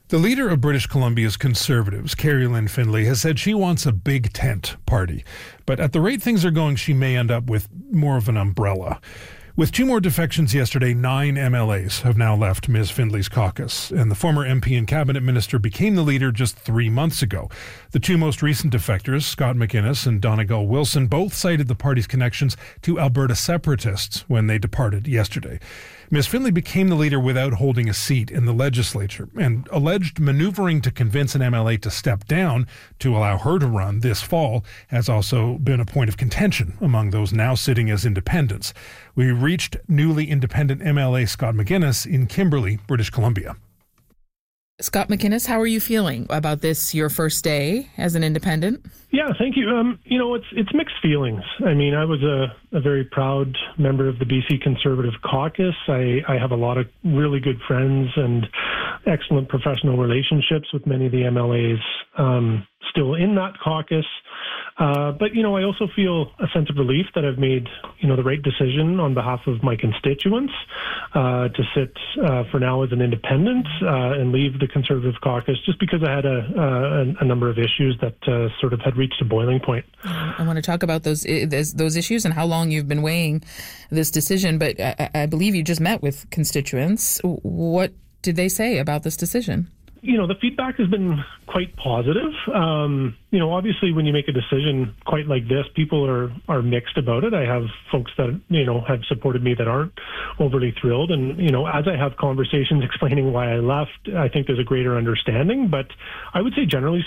The leader of British Columbia's Conservatives, Carrie Lynn Findlay, has said she wants a big tent party. But at the rate things are going, she may end up with more of an umbrella. With 2 more defections yesterday, 9 MLAs have now left Ms. Findlay's caucus, and the former MP and cabinet minister became the leader just 3 months ago. The 2 most recent defectors, Scott McInnes and Donegal Wilson, both cited the party's connections to Alberta separatists when they departed yesterday. Ms. Findlay became the leader without holding a seat in the legislature, and alleged maneuvering to convince an MLA to step down to allow her to run this fall has also been a point of contention among those now sitting as independents. We reached newly independent MLA Scott McInnes in Kimberley, British Columbia. Scott McInnes, how are you feeling about this, your first day as an independent? Yeah, thank you. It's mixed feelings. I mean, I was a very proud member of the BC Conservative Caucus. I have a lot of really good friends and excellent professional relationships with many of the MLAs still in that caucus. But I also feel a sense of relief that I've made, the right decision on behalf of my constituents to sit for now as an independent and leave the Conservative Caucus just because I had a number of issues that sort of had reached a boiling point. I want to talk about those issues and how long you've been weighing this decision, but I believe you just met with constituents. What did they say about this decision? The feedback has been quite positive. Obviously when you make a decision quite like this, people are mixed about it. I have folks that, have supported me that aren't overly thrilled. And, as I have conversations explaining why I left, I think there's a greater understanding. But I would say generally